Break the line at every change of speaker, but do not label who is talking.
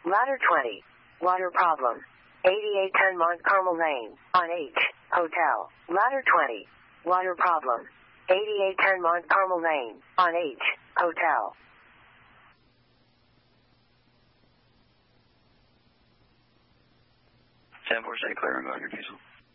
Ladder 20. Water problem. 8810 Mont Carmel Lane, on H, Hotel. Ladder 20. Water problem. 8810 Mont Carmel Lane, on H, Hotel.
10-4, stay clear and go on your diesel.